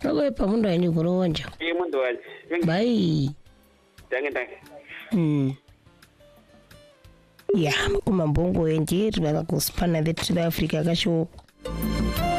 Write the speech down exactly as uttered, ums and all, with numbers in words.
Sawe pa mundo yani kuronja. Ye mundo wali. Bye. Dange dange. Mm. Yeah, kuma mbongo yenje tubaka kuspana the Africa kasho.